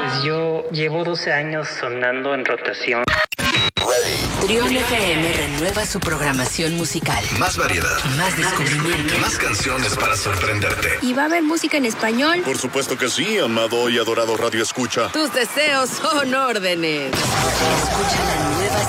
Pues yo llevo 12 años sonando en rotación. Trión FM renueva su programación musical. Más variedad. Más descubrimiento. Más canciones para sorprenderte. ¿Y va a haber música en español? Por supuesto que sí, amado y adorado Radio Escucha. Tus deseos son órdenes. Escucha la nueva